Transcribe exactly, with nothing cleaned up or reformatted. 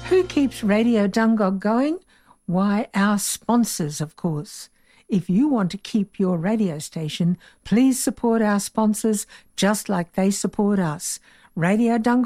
Who keeps Radio Dungog going? Why, our sponsors, of course. If you want to keep your radio station, please support our sponsors just like they support us. Radio Dungog